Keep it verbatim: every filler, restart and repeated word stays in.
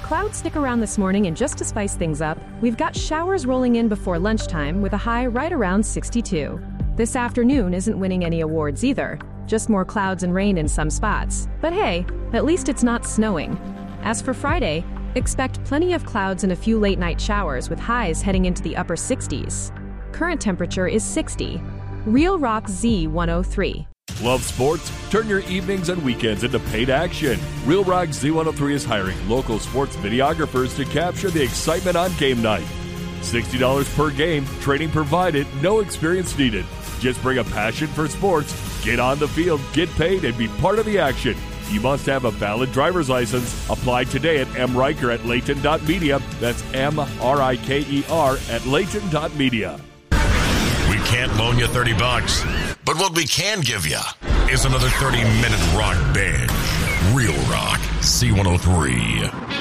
clouds stick around this morning, and just to spice things up, we've got showers rolling in before lunchtime with a high right around sixty-two. This afternoon isn't winning any awards either, just more clouds and rain in some spots. But hey, at least it's not snowing. As for Friday, expect plenty of clouds and a few late-night showers with highs heading into the upper sixties. Current temperature is sixty. Real Rock Z one oh three. Love sports? Turn your evenings and weekends into paid action. Real Rock Z one oh three is hiring local sports videographers to capture the excitement on game night. sixty dollars per game, training provided, no experience needed. Just bring a passion for sports, get on the field, get paid, and be part of the action. You must have a valid driver's license. Apply today at M. Riker at Layton dot media. That's M R I K E R at Layton dot media. We can't loan you thirty bucks, but what we can give you is another thirty-minute rock binge. Real Rock Z one oh three.